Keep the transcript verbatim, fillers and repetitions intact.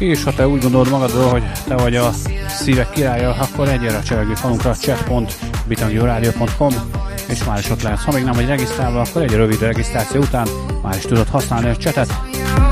És ha te úgy gondolod magadról, hogy te vagy a szívek királya, akkor egyre a csevegő falunkra chat pont bitangioradio pont com, és már is ott lehetsz. Ha még nem vagy regisztrálva, akkor egy rövid regisztráció után már is tudod használni a chatet.